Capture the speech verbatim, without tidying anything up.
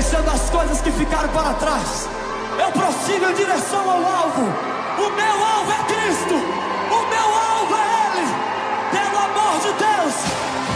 deixando as coisas que ficaram para trás. Eu prossigo em direção ao alvo. O meu